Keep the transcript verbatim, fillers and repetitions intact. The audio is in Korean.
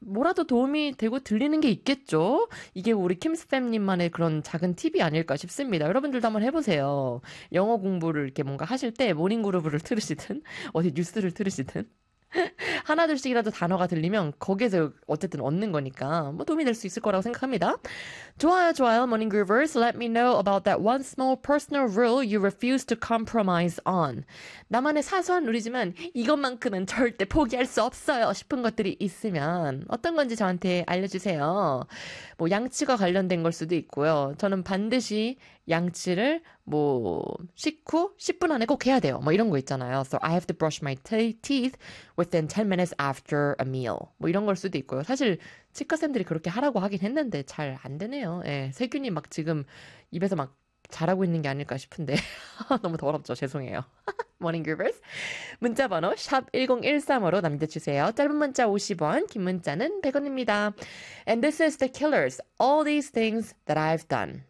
뭐라도 도움이 되고 들리는 게 있겠죠? 이게 우리 킴스팸님만의 그런 작은 팁이 아닐까 싶습니다. 여러분들도 한번 해보세요. 영어 공부를 이렇게 뭔가 하실 때 모닝그루브를 틀으시든 어디 뉴스를 틀으시든 하나둘씩이라도 단어가 들리면 거기에서 어쨌든 얻는 거니까 뭐 도움이 될 수 있을 거라고 생각합니다. 좋아요, 좋아요. Morning Groovers, let me know about that one small personal rule you refuse to compromise on. 나만의 사소한 룰이지만 이것만큼은 절대 포기할 수 없어요 싶은 것들이 있으면 어떤 건지 저한테 알려주세요. 뭐 양치가 관련된 걸 수도 있고요. 저는 반드시 양치를 뭐 식후 십 분 안에 꼭 해야 돼요. 뭐 이런 거 있잖아요. So I have to brush my t- teeth within ten minutes after a meal. 뭐 이런 걸 수도 있고요. 사실 치과쌤들이 그렇게 하라고 하긴 했는데 잘 안 되네요. 예, 세균이 막 지금 입에서 막 자라고 있는 게 아닐까 싶은데 너무 더럽죠. 죄송해요. Morning Groovers. 문자번호 샵 일공일삼으로 남겨주세요. 짧은 문자 오십 원, 긴 문자는 백 원입니다. And this is The Killers. All these things that I've done.